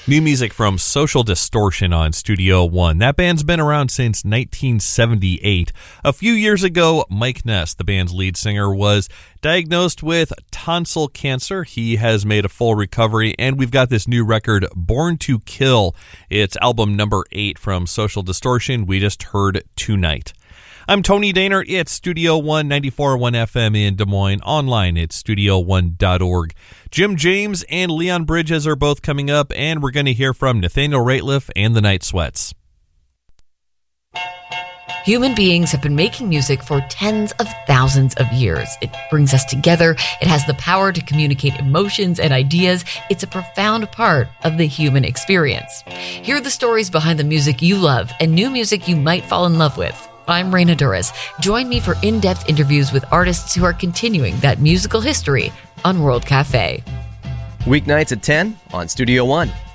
New music from Social Distortion on Studio One. That band's been around since 1978. A few years ago, Mike Ness, the band's lead singer, was diagnosed with tonsil cancer. He has made a full recovery, and we've got this new record, Born to Kill. It's album number 8 from Social Distortion. We just heard Tonight. I'm Tony Daner. It's Studio One, 94.1 FM in Des Moines. Online at studio1.org. Jim James and Leon Bridges are both coming up, and we're going to hear from Nathaniel Rateliff and the Night Sweats. Human beings have been making music for tens of thousands of years. It brings us together. It has the power to communicate emotions and ideas. It's a profound part of the human experience. Hear the stories behind the music you love and new music you might fall in love with. I'm Raina Duras. Join me for in-depth interviews with artists who are continuing that musical history on World Cafe. Weeknights at 10 on Studio One.